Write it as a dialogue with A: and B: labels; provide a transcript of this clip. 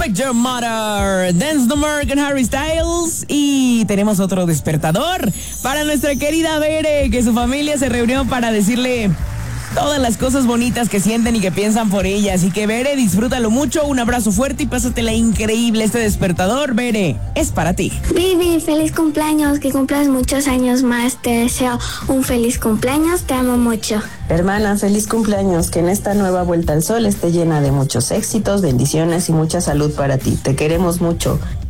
A: Respect Your Mother, Dance No More con Harry Styles. Y tenemos otro despertador para nuestra querida Bere, que su familia se reunió para decirle todas las cosas bonitas que sienten y que piensan por ella. Así que, Bere, disfrútalo mucho, un abrazo fuerte y pásatela increíble. Este despertador, Bere, es para ti.
B: Vivi, feliz cumpleaños, que cumplas muchos años más. Te deseo un feliz cumpleaños, te amo mucho.
C: Hermana, feliz cumpleaños, que en esta nueva vuelta al sol esté llena de muchos éxitos, bendiciones y mucha salud para ti. Te queremos mucho